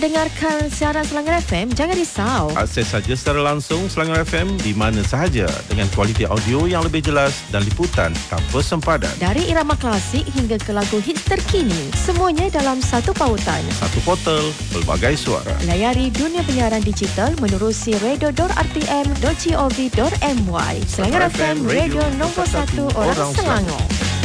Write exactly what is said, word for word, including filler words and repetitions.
Dengarkan siaran Selangor F M, jangan risau. Akses saja secara langsung Selangor F M di mana sahaja dengan kualiti audio yang lebih jelas dan liputan tanpa sempadan. Dari irama klasik hingga ke lagu hits terkini, semuanya dalam satu pautan. Satu portal, pelbagai suara. Layari dunia penyiaran digital menerusi radio dot r t m dot gov dot m y. Selangor F M, radio nombor satu orang Selangor.